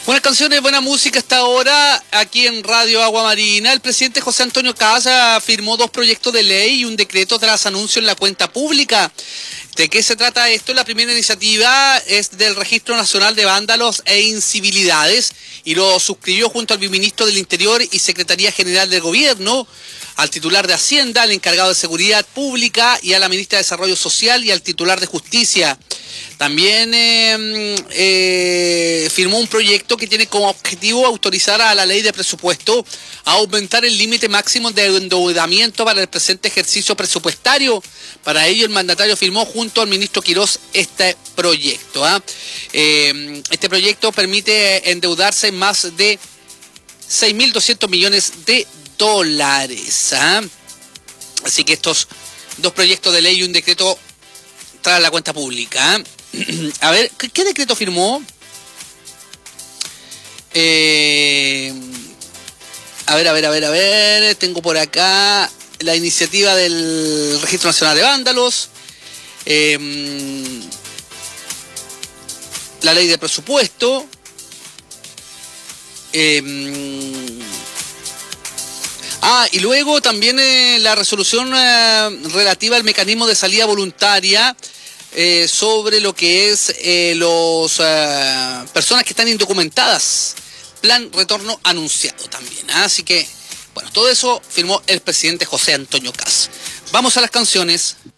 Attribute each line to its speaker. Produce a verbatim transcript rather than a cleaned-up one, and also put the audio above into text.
Speaker 1: Buenas canciones, buena música hasta ahora aquí en Radio Agua Marina. El presidente José Antonio Kast firmó dos proyectos de ley y un decreto tras anuncio en la cuenta pública. ¿De qué se trata esto? La primera iniciativa es del Registro Nacional de Vándalos e Incivilidades y lo suscribió junto al viceministro del Interior y Secretaría General del Gobierno, al titular de Hacienda, al encargado de Seguridad Pública y a la ministra de Desarrollo Social y al titular de Justicia. También eh, eh, firmó un proyecto que tiene como objetivo autorizar a la ley de presupuesto a aumentar el límite máximo de endeudamiento para el presente ejercicio presupuestario. Para ello el mandatario firmó junto al ministro Quirós este proyecto. ¿eh? Eh, este proyecto permite endeudarse en más de seis mil doscientos millones de dólares. ¿eh? Así que estos dos proyectos de ley y un decreto tras la cuenta pública. ¿eh? A ver, ¿qué, qué decreto firmó? Eh, a ver, a ver, a ver, a ver. Tengo por acá la iniciativa del Registro Nacional de Vándalos. Eh, la ley de presupuesto. Eh, ah, y luego también eh, la resolución eh, relativa al mecanismo de salida voluntaria. Eh, sobre lo que es eh, los uh, personas que están indocumentadas, plan retorno anunciado también, ¿eh? Así que, bueno, todo eso firmó el presidente José Antonio Kast. Vamos a las canciones.